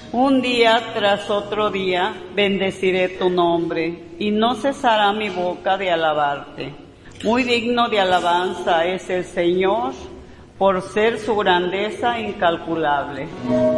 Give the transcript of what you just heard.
Un día tras otro día bendeciré tu nombre, y no cesará mi boca de alabarte. Muy digno de alabanza es el Señor, por ser su grandeza incalculable.